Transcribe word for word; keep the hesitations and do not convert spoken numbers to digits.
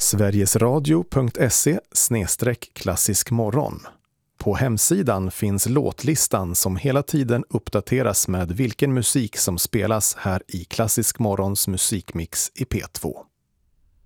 sverigesradio punkt se slash klassisk morgon. På hemsidan finns låtlistan som hela tiden uppdateras med vilken musik som spelas här i Klassisk morgons musikmix i P två.